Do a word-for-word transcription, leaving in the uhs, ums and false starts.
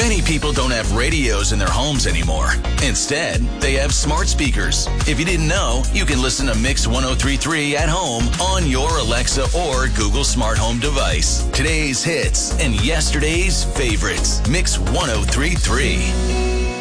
Many people don't have radios in their homes anymore. Instead, they have smart speakers. If you didn't know, you can listen to Mix ten thirty-three at home on your Alexa or Google Smart Home device. Today's hits and yesterday's favorites. Mix ten thirty-three.